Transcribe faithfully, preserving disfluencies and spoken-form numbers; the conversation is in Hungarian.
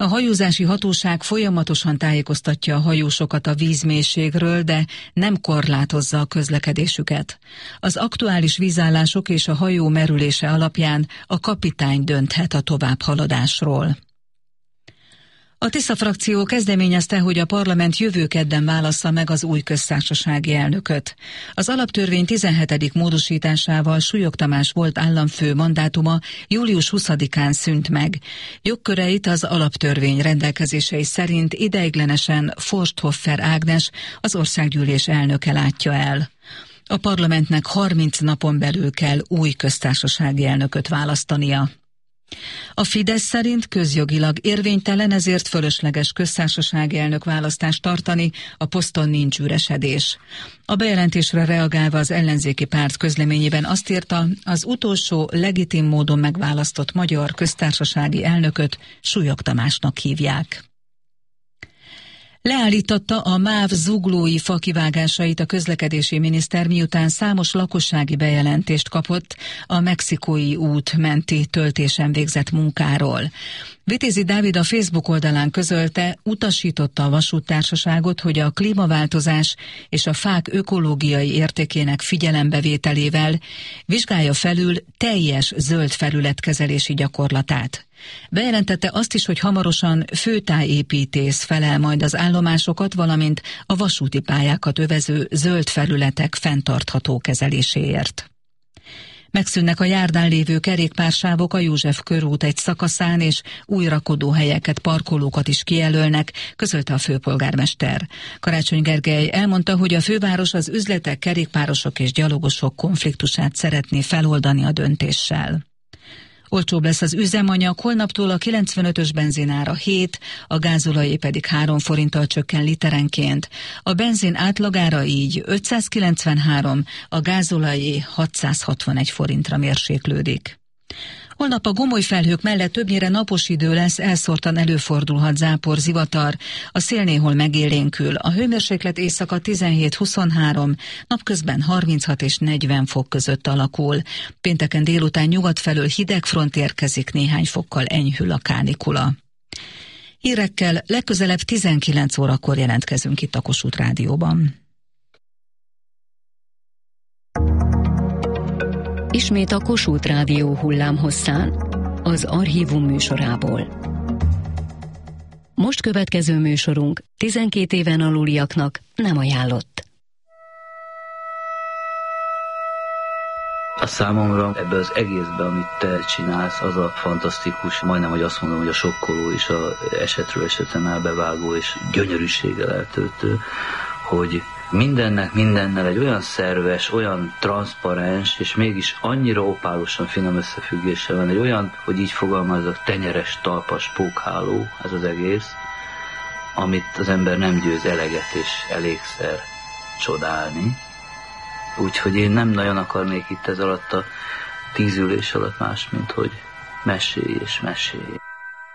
A hajózási hatóság folyamatosan tájékoztatja a hajósokat a vízmélységről, de nem korlátozza a közlekedésüket. Az aktuális vízállások és a hajó merülése alapján a kapitány dönthet a továbbhaladásról. A Tisza frakció kezdeményezte, hogy a parlament jövő kedden válassza meg az új köztársasági elnököt. Az alaptörvény tizenhetedik módosításával Súlyog Tamás volt államfő mandátuma július huszadikán szűnt meg. Jogköreit az alaptörvény rendelkezései szerint ideiglenesen Forsthoffer Ágnes, az országgyűlés elnöke látja el. A parlamentnek harminc napon belül kell új köztársasági elnököt választania. A Fidesz szerint közjogilag érvénytelen, ezért fölösleges köztársasági elnök választást tartani, a poszton nincs üresedés. A bejelentésre reagálva az ellenzéki párt közleményében azt írta, az utolsó legitim módon megválasztott magyar köztársasági elnököt Súlyog Tamásnak hívják. Leállította a MÁV zuglói fakivágásait a közlekedési miniszter, miután számos lakossági bejelentést kapott a Mexikói út menti töltésen végzett munkáról. Vitézi Dávid a Facebook oldalán közölte, utasította a vasúttársaságot, hogy a klímaváltozás és a fák ökológiai értékének figyelembevételével vizsgálja felül teljes zöld felületkezelési gyakorlatát. Bejelentette azt is, hogy hamarosan főtájépítész felel majd az állomásokat, valamint a vasúti pályákat övező zöld felületek fenntartható kezeléséért. Megszűnnek a járdán lévő kerékpársávok a József körút egy szakaszán, és új rakodóhelyeket, parkolókat is kijelölnek, közölte a főpolgármester. Karácsony Gergely elmondta, hogy a főváros az üzletek, kerékpárosok és gyalogosok konfliktusát szeretné feloldani a döntéssel. Olcsóbb lesz az üzemanyag, holnaptól a kilencvenötös benzinára hét, a gázolajé pedig három forinttal csökken literenként. A benzin átlagára így ötszázkilencvenhárom, a gázolajé hatszázhatvanegy forintra mérséklődik. Holnap a gomoly felhők mellett többnyire napos idő lesz, elszórtan előfordulhat zápor, zivatar, a szél néhol megélénkül. A hőmérséklet éjszaka tizenhét-huszonhárom, napközben harminchat és negyven fok között alakul. Pénteken délután nyugat felől hideg front érkezik, néhány fokkal enyhül a kánikula. Hírekkel legközelebb tizenkilenc órakor jelentkezünk itt a Kossuth Rádióban. Ismét a Kossuth Rádió hullámhosszán, az Archívum műsorából. Most következő műsorunk tizenkét éven aluliaknak nem ajánlott. A számomra ebben az egészben, amit te csinálsz, az a fantasztikus, majdnem, hogy azt mondom, hogy a sokkoló és a esetről esetem elbevágó és gyönyörűséggel eltöltő, hogy mindennek mindennel egy olyan szerves, olyan transzparens, és mégis annyira opálosan finom összefüggése van, egy olyan, hogy így fogalmazok, tenyeres, talpas pókháló ez az egész, amit az ember nem győz eleget és elégszer csodálni. Úgyhogy én nem nagyon akarnék itt ez alatt a tíz ülés alatt más, mint hogy mesélj és mesélj.